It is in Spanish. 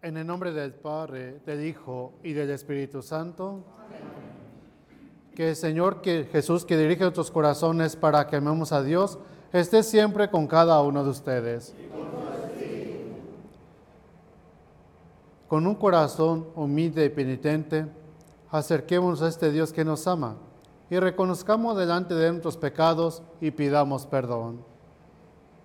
En el nombre del Padre, del Hijo y del Espíritu Santo. Que el Señor, que Jesús, que dirige nuestros corazones para que amemos a Dios, esté siempre con cada uno de ustedes. Con un corazón humilde y penitente, acerquémonos a este Dios que nos ama y reconozcamos delante de él nuestros pecados y pidamos perdón.